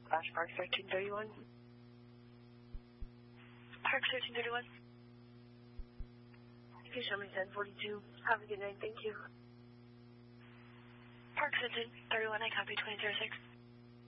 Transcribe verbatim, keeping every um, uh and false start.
Flash Park thirteen thirty-one. Park thirteen thirty-one. You can show me ten forty-two. Have a good night. Thank you. Park thirteen thirty-one, I copy twenty oh six.